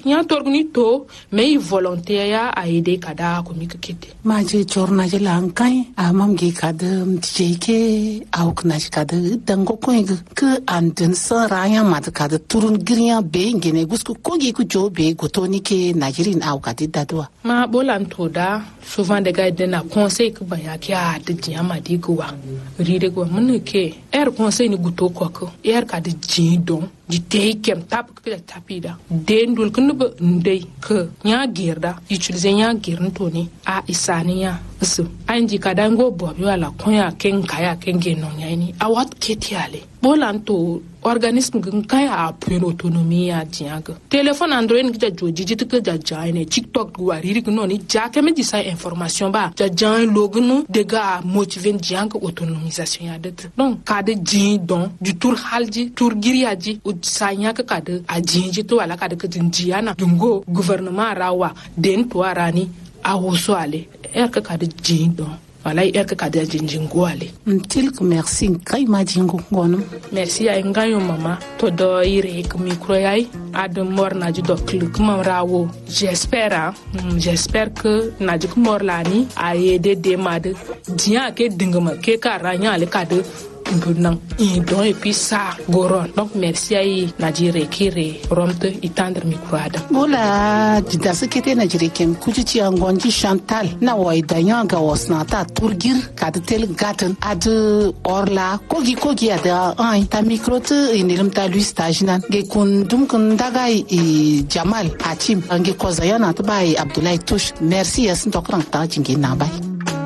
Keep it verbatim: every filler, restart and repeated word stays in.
nya torgni to mais volonté ya a aider kada ko mi kete ma je chorna je lankai a mam gi kada mtjeke au kna kada dango ko ke anden sa raya ma kada turun griya be ngene gusku ko gi ku jobe gotoni ke najirin au kati dadwa ma bolan to da souvent de gars de na conseil que ba ya kya de jama di gwa ride gwa mun ke er conseil ni guto ko ko er ka de jindon di tey kem tap ko da tapida den dul kun ba ndey ke nya girda utiliser nya girn to ni a isaniya su anji kadango bo bi wala konya ken kaya ken geno nyani a wat ketiale bolan to organisme gun kaya a plein autonomie ya diaga téléphone android ngi joji jit ke ja jaine tiktok wariri gun ni ja ke me di sa information ba ja jan logunu de ga motiver dianga autonomisation ya det donc ka de jin don du tour halji tour giriaji u sanya ka ka de a jinji to wala ka de ke jinjiana dungo gouvernement rawa den to arani a woso ale er ka ka de jin don wala er ka ka de jinjin go ale mtil ko merci kay ma jingo ngono merci ay ngayo mama to do ire ko micro yai adam mor na ju do click mam rawo j'espère j'espère que na ju mor lani ayede de mad dia ke dingama ke ka ranya ale ka de nan et donc et puis ça goron donc merci ay najire kire romte itandre mi kwada bola da sekete najire ken kujici angonji chantal na wai danya ga wasnata turgir kadtel gaten ad orla kogi kogi ada ay ta microte inilim ta lui stage nan ge kun dum kun daga e jamal hatim ange kozayana to bai abdullahi tush merci yasin tokran ta jingi na bai